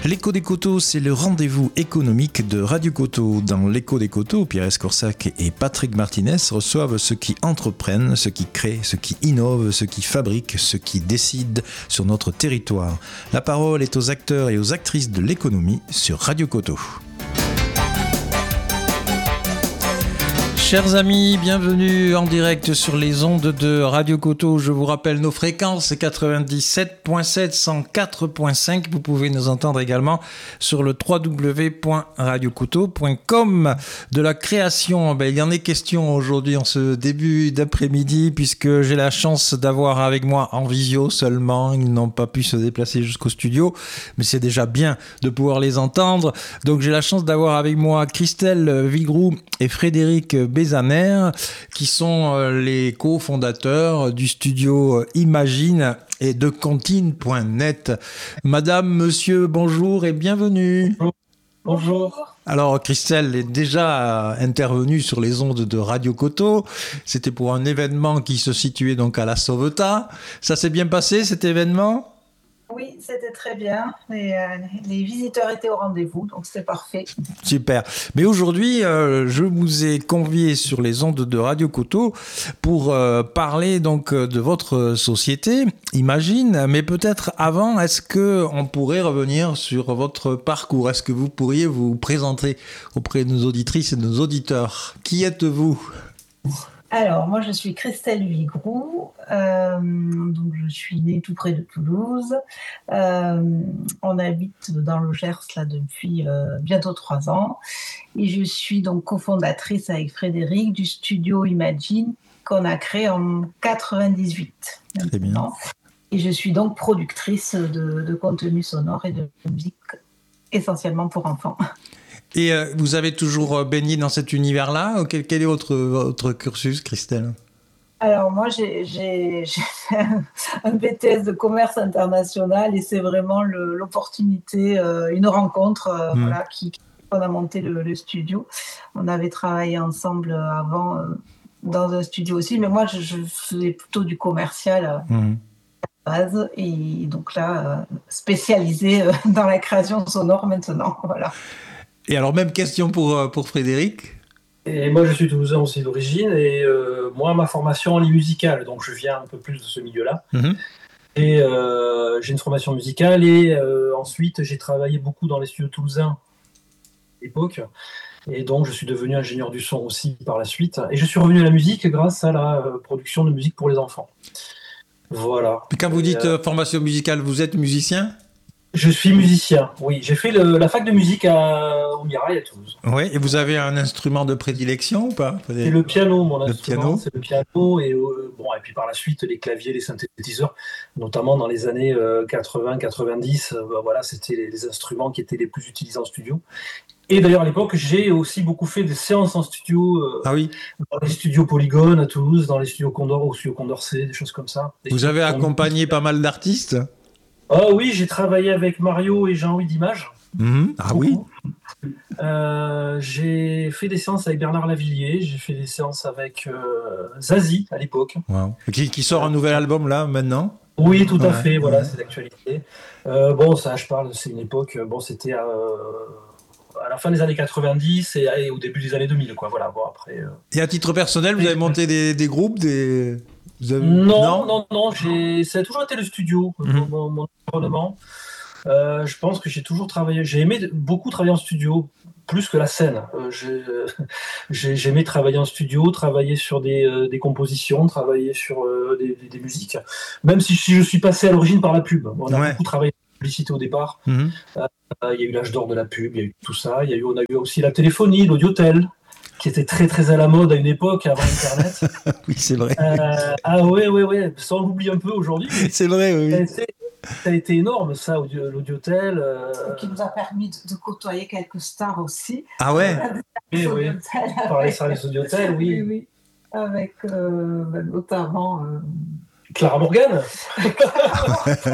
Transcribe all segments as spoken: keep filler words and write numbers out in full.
L'écho des coteaux, c'est le rendez-vous économique de Radio Coteau. Dans l'écho des coteaux, Pierre Escorsac et Patrick Martinez reçoivent ceux qui entreprennent, ceux qui créent, ceux qui innovent, ceux qui fabriquent, ceux qui décident sur notre territoire. La parole est aux acteurs et aux actrices de l'économie sur Radio Coteau. Chers amis, bienvenue en direct sur les ondes de Radio Coteau. Je vous rappelle nos fréquences quatre-vingt-dix-sept virgule sept, cent quatre virgule cinq. Vous pouvez nous entendre également sur le w w w point radio coteau point com. De la création, ben, il y en est question aujourd'hui en ce début d'après-midi puisque j'ai la chance d'avoir avec moi en visio seulement. Ils n'ont pas pu se déplacer jusqu'au studio, mais c'est déjà bien de pouvoir les entendre. Donc j'ai la chance d'avoir avec moi Christelle Vigroux et Frédéric Bézaner, qui sont les cofondateurs du studio Imagine et de Cantine point net. Madame, monsieur, bonjour et bienvenue. Bonjour. Alors, Christelle est déjà intervenue sur les ondes de Radio Coteau. C'était pour un événement qui se situait donc à la Sauvetat. Ça s'est bien passé, cet événement ? Oui, c'était très bien. Et, euh, les visiteurs étaient au rendez-vous, donc c'était parfait. Super. Mais aujourd'hui, euh, je vous ai convié sur les ondes de Radio Coteau pour euh, parler donc de votre société, Imagine. Mais peut-être avant, est-ce que on pourrait revenir sur votre parcours ? Est-ce que vous pourriez vous présenter auprès de nos auditrices et de nos auditeurs ? Qui êtes-vous ? Alors, moi, je suis Christelle Vigroux, euh, donc je suis née tout près de Toulouse. Euh, on habite dans le Gers là depuis euh, bientôt trois ans, et je suis donc cofondatrice avec Frédéric du studio Imagine qu'on a créé en quatre-vingt-dix-huit. Très bien. Et je suis donc productrice de, de contenu sonore et de musique essentiellement pour enfants. Et euh, vous avez toujours baigné dans cet univers-là ? Quel, quel est votre, votre cursus, Christelle ? Alors moi, j'ai, j'ai, j'ai fait un, un B T S de commerce international et c'est vraiment le, l'opportunité, euh, une rencontre euh, mmh. voilà, qui, qui on a monté le, le studio. On avait travaillé ensemble avant euh, dans un studio aussi, mais moi, je, je faisais plutôt du commercial euh, mmh. à la base et donc là, euh, spécialisé euh, dans la création sonore maintenant, voilà. Et alors, même question pour, pour Frédéric. Et moi, je suis toulousain aussi d'origine, et euh, moi, ma formation, elle est musicale, donc je viens un peu plus de ce milieu-là. Mm-hmm. Et euh, j'ai une formation musicale, et euh, ensuite, j'ai travaillé beaucoup dans les studios toulousains à l'époque, et donc je suis devenu ingénieur du son aussi par la suite. Et je suis revenu à la musique grâce à la euh, production de musique pour les enfants. Voilà. Puis quand vous dites euh, formation musicale, vous êtes musicien ? Je suis musicien, oui. J'ai fait le, la fac de musique à, au Mirail à Toulouse. Oui, et vous avez un instrument de prédilection ou pas ? C'est le piano, mon le instrument. Piano. C'est le piano. Et, euh, bon, et puis par la suite, les claviers, les synthétiseurs, notamment dans les années euh, quatre-vingts quatre-vingt-dix, euh, bah, voilà, c'était les, les instruments qui étaient les plus utilisés en studio. Et d'ailleurs, à l'époque, j'ai aussi beaucoup fait des séances en studio, euh, ah oui. dans les studios Polygone à Toulouse, dans les studios Condor, au studio Condorcet, des choses comme ça. Des vous avez accompagné pas mal d'artistes ? Ah oui, j'ai travaillé avec Mario et Jean-Louis Dimage. Mmh. Ah oui. Euh, j'ai fait des séances avec Bernard Lavillier, j'ai fait des séances avec euh, Zazie à l'époque. Wow. Qui, qui sort un nouvel album là maintenant ? Oui, tout à ouais, fait, voilà, ouais. C'est d'actualité. Euh, bon, ça, je parle, c'est une époque, bon, c'était à, à la fin des années quatre-vingt-dix et, et au début des années deux mille, quoi, voilà. Bon, après, euh... Et à titre personnel, vous avez monté des, des groupes, des... Vous avez... Non, non, non, non j'ai... ça a toujours été le studio, mm-hmm. mon, mon environnement. Euh, je pense que j'ai toujours travaillé, j'ai aimé beaucoup travailler en studio, plus que la scène. Euh, j'ai, j'ai, j'aimais travailler en studio, travailler sur des, euh, des compositions, travailler sur euh, des, des, des musiques, même si, si je suis passé à l'origine par la pub. On a ouais. beaucoup travaillé en publicité au départ. Mm-hmm. Euh, il y a eu l'âge d'or de la pub, il y a eu tout ça. Il y a eu, on a eu aussi la téléphonie, l'audiotel, qui était très très à la mode à une époque avant Internet. Oui, c'est vrai. Euh, ah ouais, ouais, ouais, ça on l'oublie un peu aujourd'hui. C'est vrai, oui. C'est, ça a été énorme, ça, l'audiotel. Euh... Qui nous a permis de, de côtoyer quelques stars aussi. Ah ouais. Oui, oui. Par les services audiotel, oui. Oui, oui. Avec euh, ben, notamment. Euh... Clara Morgan. Je pensais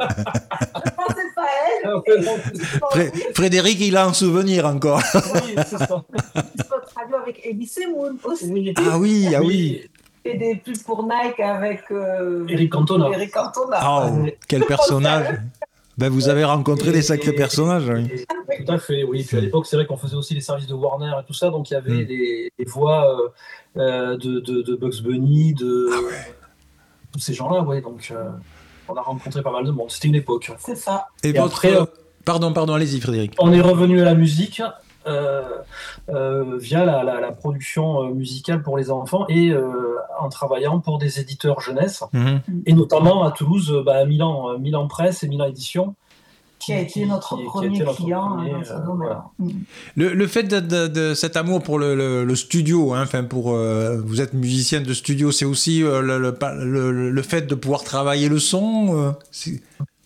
pas à elle. Fré- Frédéric, il a un souvenir encore. Oui, c'est ça. Votre radio avec Elie Semoun aussi. Oui. Ah oui, ah oui. Et des pubs pour Nike avec euh, Eric Cantona. Eric Cantona. Oh, quel personnage. Ben, vous avez rencontré et, des sacrés et, personnages. Oui. Et, tout à fait, oui. Puis à l'époque, c'est vrai qu'on faisait aussi les services de Warner et tout ça, donc il y avait mm. les, les voix euh, de, de, de Bugs Bunny, de ah ouais. tous ces gens-là, ouais. Donc euh, on a rencontré pas mal de monde. C'était une époque. C'est ça. Et, et votre... après, euh, pardon, pardon, allez-y, Frédéric. On est revenu à la musique. Euh, euh, via la, la, la production euh, musicale pour les enfants et euh, en travaillant pour des éditeurs jeunesse mm-hmm. et notamment à Toulouse, bah, Milan, Milan Presse et Milan Édition qui a été notre qui, premier qui a été client notre premier, dans ce euh, voilà. le, le fait de, de, de cet amour pour le, le, le studio, hein, enfin pour euh, vous êtes musicienne de studio, c'est aussi euh, le, le, le, le fait de pouvoir travailler le son euh, c'est...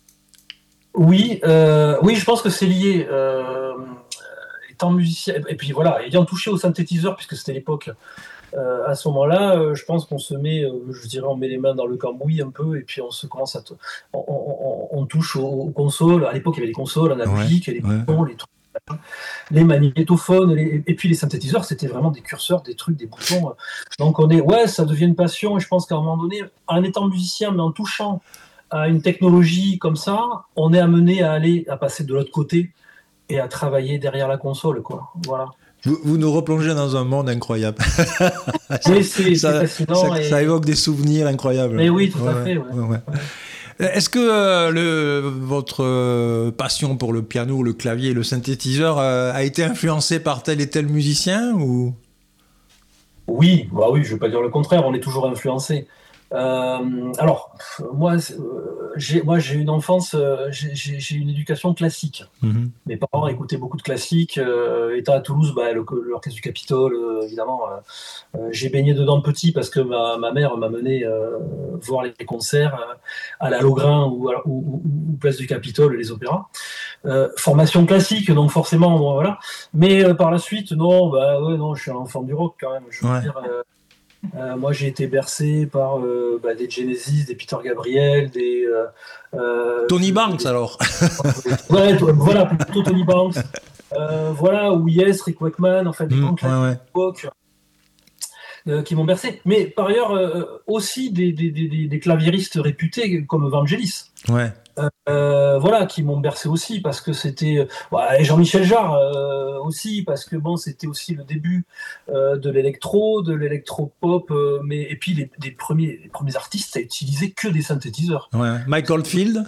Oui, euh, oui, je pense que c'est lié. Euh, étant musicien, et puis voilà, ayant touché au synthétiseur, puisque c'était l'époque, euh, à ce moment-là, euh, je pense qu'on se met, euh, je dirais, on met les mains dans le cambouis un peu, et puis on se commence à, t- on, on, on touche aux, aux consoles. À l'époque, il y avait des consoles analogiques, ouais, les ouais. boutons, les trucs, les magnétophones, les, et puis les synthétiseurs, c'était vraiment des curseurs, des trucs, des boutons. Donc on est, ouais, ça devient une passion, et je pense qu'à un moment donné, en étant musicien, mais en touchant à une technologie comme ça, on est amené à aller, à passer de l'autre côté et à travailler derrière la console, quoi. Voilà. Vous, vous nous replongez dans un monde incroyable. Oui, c'est, ça, c'est fascinant. Ça, et... ça évoque des souvenirs incroyables. Mais oui, tout ouais, à fait. Ouais. Ouais, ouais. Ouais. Est-ce que euh, le, votre euh, passion pour le piano, le clavier et le synthétiseur euh, a été influencé par tel et tel musicien ou... Oui, bah oui, je ne vais pas dire le contraire, on est toujours influencé. Euh, alors, moi, euh, j'ai, moi, j'ai une enfance, euh, j'ai, j'ai, j'ai une éducation classique. Mm-hmm. Mes parents écoutaient beaucoup de classiques. Euh, étant à Toulouse, bah, le, l'orchestre du Capitole, euh, évidemment, euh, euh, j'ai baigné dedans petit parce que ma, ma mère m'a mené euh, voir les concerts euh, à la Logrin ou, ou, ou, ou place du Capitole, les opéras. Euh, formation classique, donc forcément, bon, voilà. Mais euh, par la suite, non, bah ouais, non, je suis un enfant du rock quand même. Je veux ouais. dire. Euh, Euh, moi, j'ai été bercé par euh, bah, des Genesis, des Peter Gabriel, des... Euh, euh, Tony Banks, des... alors. Ouais, voilà, plutôt Tony Banks. Euh, voilà, ou Yes, Rick Wakeman, en fait, des grands classiques de l'époque euh, qui m'ont bercé. Mais par ailleurs, euh, aussi des, des, des, des claviéristes réputés comme Vangelis. Ouais. Euh, voilà, qui m'ont bercé aussi parce que c'était ouais, Jean-Michel Jarre euh, aussi parce que bon, c'était aussi le début euh, de l'électro, de l'électro-pop, euh, mais et puis les, les premiers les premiers artistes à utiliser que des synthétiseurs. Ouais. Mike Oldfield.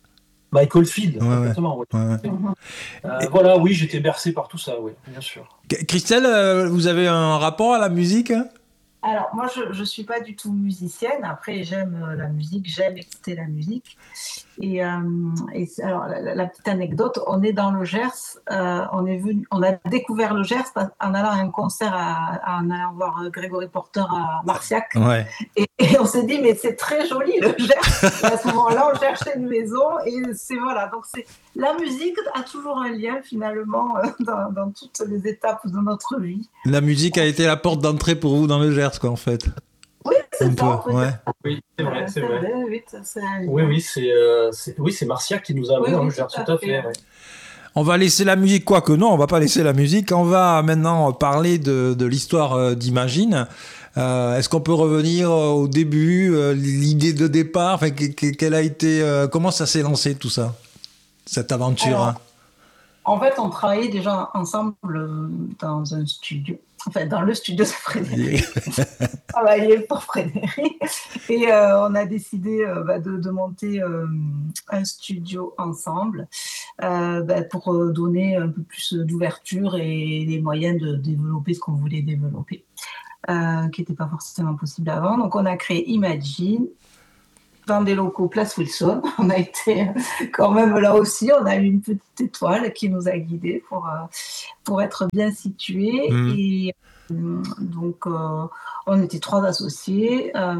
Mike Oldfield, ouais, exactement. Ouais. Ouais, ouais. Euh, et... Voilà, oui, j'étais bercé par tout ça, oui, bien sûr. Christelle, vous avez un rapport à la musique ? Alors, moi, je ne suis pas du tout musicienne. Après, j'aime la musique, j'aime écouter la musique. Et, euh, et alors, la, la petite anecdote, on est dans le Gers, euh, on, est venu, on a découvert le Gers en allant à un concert, à, en allant voir Grégory Porter à Marciac. Ouais. Et, et on s'est dit, mais c'est très joli le Gers. Et à ce moment-là, on cherchait une maison. Et c'est voilà, donc c'est, la musique a toujours un lien finalement dans, dans toutes les étapes de notre vie. La musique a été la porte d'entrée pour vous dans le Gers, quoi, en fait. Oui, c'est ça. Ouais. Oui, c'est vrai, c'est, c'est vrai. vrai. Oui, c'est, oui, oui, c'est, euh, c'est, oui, c'est Marciac qui nous a amené oui, dans le Gers, tout, tout à fait. fait ouais. On va laisser la musique, quoique non, on va pas laisser la musique. On va maintenant parler de, de l'histoire d'Imagine. Euh, est-ce qu'on peut revenir au début, euh, l'idée de départ, enfin, quelle a été, euh, comment ça s'est lancé tout ça, cette aventure? Alors, hein en fait, on travaillait déjà ensemble dans un studio. Enfin, dans le studio de Frédéric. On travaillait pour Frédéric. Et euh, on a décidé euh, bah, de, de monter euh, un studio ensemble euh, bah, pour donner un peu plus d'ouverture et les moyens de développer ce qu'on voulait développer, euh, qui n'était pas forcément possible avant. Donc, on a créé Imagine dans des locaux Place Wilson. On a été quand même là aussi, on a eu une petite étoile qui nous a guidés pour, euh, pour être bien situés. Mmh. Et euh, donc, euh, on était trois associés. Euh,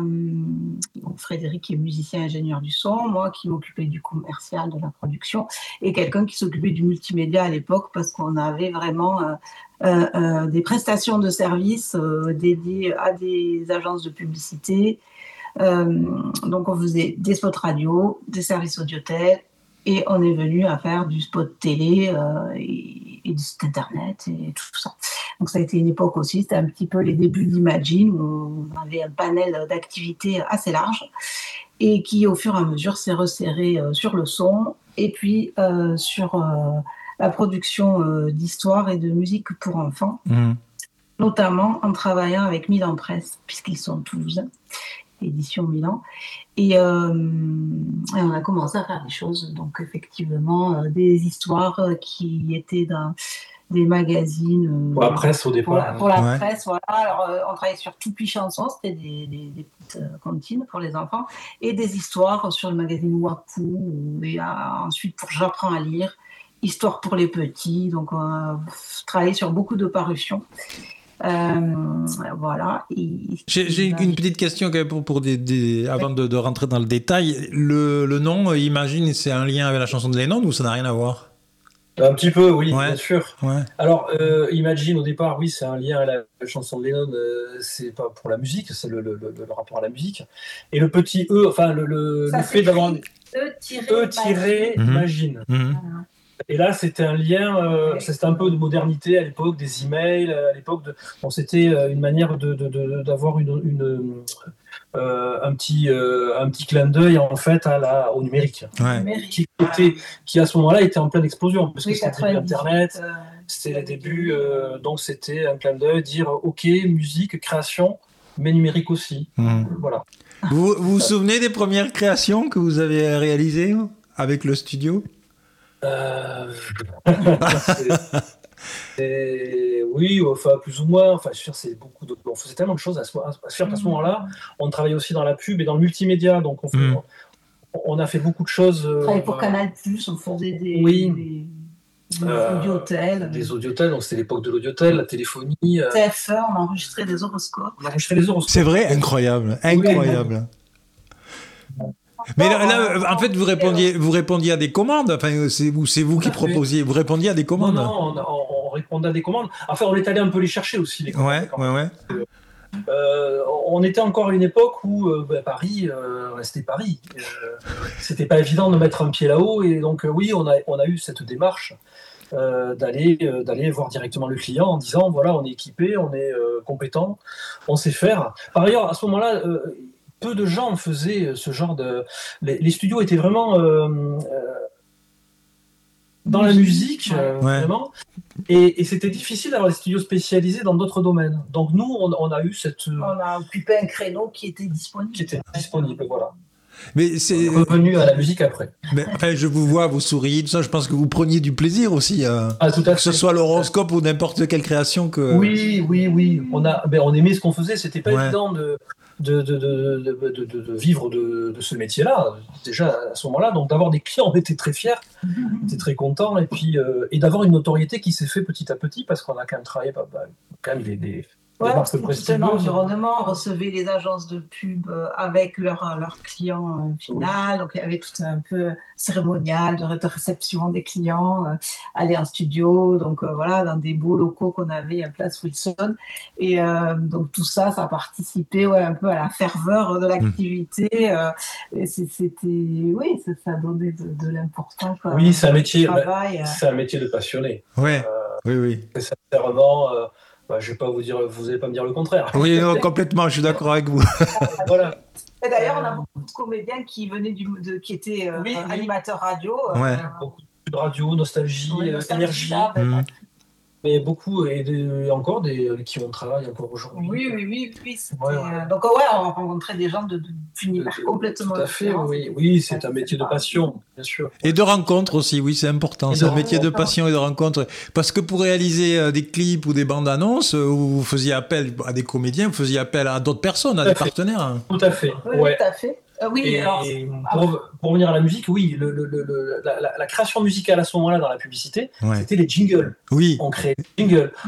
donc Frédéric qui est musicien ingénieur du son, moi qui m'occupais du commercial, de la production, et quelqu'un qui s'occupait du multimédia à l'époque parce qu'on avait vraiment euh, euh, euh, des prestations de services euh, dédiées à des agences de publicité. Euh, donc on faisait des spots radio, des services audiotel et on est venu à faire du spot télé euh, et, et du site internet et tout ça. Donc ça a été une époque aussi, c'était un petit peu les débuts d'Imagine où on avait un panel d'activités assez large et qui au fur et à mesure s'est resserré euh, sur le son et puis euh, sur euh, la production euh, d'histoires et de musique pour enfants, mmh. notamment en travaillant avec Milan Presse, puisqu'ils sont toulousains, édition Milan. Et, euh, et on a commencé à faire des choses, donc effectivement, euh, des histoires euh, qui étaient dans des magazines. Euh, pour la presse au départ. Pour la, pour la ouais. presse, voilà. Alors, euh, on travaillait sur Toupie Chanson, c'était des, des, des petites euh, comptines pour les enfants, et des histoires sur le magazine Waku, et euh, ensuite pour J'apprends à lire, Histoire pour les petits, donc on a travaillé sur beaucoup de parutions. Euh, voilà. Et, j'ai, j'ai une petite question pour, pour des, des, avant de, de rentrer dans le détail. Le, le nom, Imagine, c'est un lien avec la chanson de Lennon ou ça n'a rien à voir? Un petit peu, oui, ouais. bien sûr. Ouais. Alors, euh, Imagine, au départ, oui, c'est un lien à la, la chanson de Lennon, euh, c'est pas pour la musique, c'est le, le, le, le rapport à la musique. Et le petit E, enfin, le, le, le fait d'avoir E-Imagine. E mmh. Et là, c'était un lien, euh, c'était un peu de modernité à l'époque, des emails, à l'époque, de, bon, c'était une manière de, de, de, d'avoir une, une, euh, un, petit, euh, un petit clin d'œil en fait à la, au numérique, ouais. qui, était, qui à ce moment-là était en pleine explosion, parce que oui, c'était le début d'Internet, euh, c'était les débuts, euh, donc c'était un clin d'œil, dire ok, musique, création, mais numérique aussi. Mmh. Voilà. Vous, vous vous souvenez des premières créations que vous avez réalisées avec le studio? Euh... c'est, c'est... Oui, enfin plus ou moins. Enfin, je veux dire, c'est beaucoup de... On faisait tellement de choses à ce, à ce, à ce moment-là. On travaillait aussi dans la pub et dans le multimédia, donc on, fait... mmh. on a fait beaucoup de choses. On travaillait pour euh... Canal Plus, on faisait des, oui. des, des euh, audiotels. Des audiotels, donc c'était l'époque de l'audiotel, la téléphonie. Euh... T F un, on enregistrait des horoscopes. On enregistrait les horoscopes. C'est vrai, incroyable, incroyable. Oui. Mais là, là, en fait, vous répondiez, vous répondiez à des commandes. Enfin, c'est vous, c'est vous qui proposiez. Vous répondiez à des commandes. Non, non, on, on répondait à des commandes. Enfin, on est allé un peu les chercher aussi, les commandes. Ouais, ouais, ouais. Euh, on était encore à une époque où euh, bah, Paris euh, restait Paris. Euh, c'était pas évident de mettre un pied là-haut, et donc euh, oui, on a, on a eu cette démarche euh, d'aller, euh, d'aller voir directement le client en disant voilà, on est équipé, on est euh, compétent, on sait faire. Par ailleurs, à ce moment-là. Euh, peu de gens faisaient ce genre de... Les, les studios étaient vraiment euh, euh, dans la musique, euh, ouais. vraiment, et, et c'était difficile d'avoir des studios spécialisés dans d'autres domaines. Donc nous, on, on a eu cette... On a occupé un créneau qui était disponible. Qui était disponible, voilà. Mais c'est revenu à la musique après. Mais, enfin, je vous vois, vous souriez, tout ça. Je pense que vous preniez du plaisir aussi, euh, ah, tout à fait. Que ce soit l'horoscope ou n'importe quelle création que. Oui, oui, oui. On a, ben, on aimait ce qu'on faisait. C'était pas ouais. évident de de, de, de, de, de, de, de vivre de, de ce métier-là. Déjà à ce moment-là, donc d'avoir des clients, on était très fiers, on était très contents, et puis euh, et d'avoir une notoriété qui s'est fait petit à petit parce qu'on a quand même travaillé, bah, bah, quand même des, des Ouais, c'était un environnement, on recevait les agences de pub avec leurs leur clients final, donc il y avait tout un peu cérémonial de réception des clients, euh, aller en studio, donc euh, voilà, dans des beaux locaux qu'on avait à Place Wilson, et euh, donc tout ça, ça participait ouais, un peu à la ferveur de l'activité, euh, et c'était, oui, ça, ça donnait de, de l'importance. Oui, c'est un métier, travail, c'est un métier de passionné. Ouais, euh, oui, oui. C'est sincèrement... Euh, Bah, je vais pas vous dire, vous n'allez pas me dire le contraire. Oui, non, complètement, je suis d'accord avec vous. Voilà. Et d'ailleurs, on a beaucoup de comédiens qui venaient du, de, qui étaient euh, oui, oui. animateurs radio. Ouais. Euh, beaucoup de radio, nostalgie, oui, nostalgie énergie. Là, ben, mmh. Mais beaucoup, et, des, et encore des qui ont travaillé encore aujourd'hui. Oui, oui, oui. oui ouais, ouais. Donc, ouais, on rencontrait des gens de, de, d'univers de, complètement Tout à fait, oui. Oui, c'est un métier de passion, bien sûr. Et de rencontre aussi, oui, c'est important. Et c'est un métier de passion et de rencontre. Parce que pour réaliser euh, des clips ou des bandes annonces, euh, où vous faisiez appel à des comédiens, vous faisiez appel à d'autres personnes, à tout des à partenaires. Hein. Tout à fait. Oui, ouais. tout à fait. Euh, oui, et, alors, et pour, pour revenir à la musique, oui, le, le, le, la, la, la création musicale à ce moment-là dans la publicité, ouais. c'était les jingles. Oui. On créait des jingles.